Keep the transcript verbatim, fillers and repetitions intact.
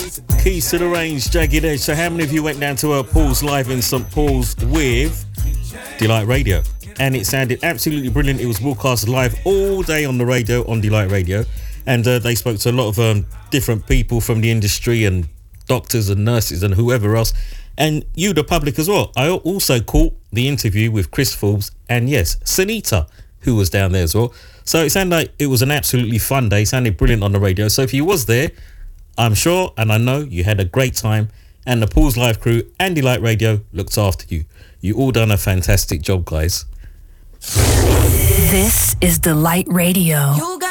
Keys to the Range, Jagged Edge. So how many of you went down to uh, Paul's Live in St Paul's with Delight Radio? And it sounded absolutely brilliant. It was broadcast live all day on the radio, on Delight Radio. And uh, they spoke to a lot of um, different people from the industry and doctors and nurses and whoever else. And you, the public, as well. I also caught the interview with Chris Forbes and, yes, Sunita, who was down there as well. So it sounded like it was an absolutely fun day. It sounded brilliant on the radio. So if you was there, I'm sure and I know you had a great time. And the Paul's Live crew and Delight Radio looked after you. You all done a fantastic job, guys. This is Delight Radio.